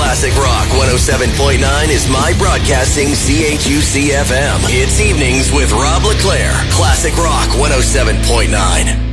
Classic Rock 107.9 is My Broadcasting CHUC-FM. It's evenings with Rob LeClaire. Classic Rock 107.9.